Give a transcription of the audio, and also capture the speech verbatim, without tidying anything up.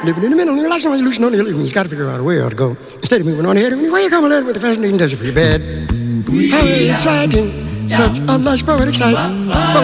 living in the middle, relaxing while you're losing on the hill. You've got to figure out a way or to go. Instead of moving on ahead, where you come along with the fascinating desert for your bed. How exciting, such a lush poetic sight.